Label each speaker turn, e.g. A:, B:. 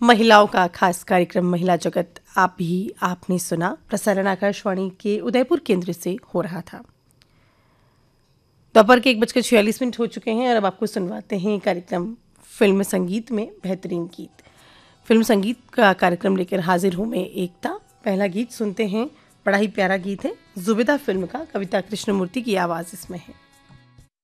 A: महिलाओं का खास कार्यक्रम महिला जगत आप भी आपने सुना। प्रसारण आकाशवाणी के उदयपुर केंद्र से हो रहा था। दोपहर के 1:46 हो चुके हैं और अब आपको सुनवाते हैं कार्यक्रम फिल्म संगीत में बेहतरीन गीत। फिल्म संगीत का कार्यक्रम लेकर हाजिर हूँ मैं एकता। पहला गीत सुनते हैं, बड़ा ही प्यारा गीत है, जुबेदा फिल्म का, कविता कृष्णमूर्ति की आवाज़ इसमें है।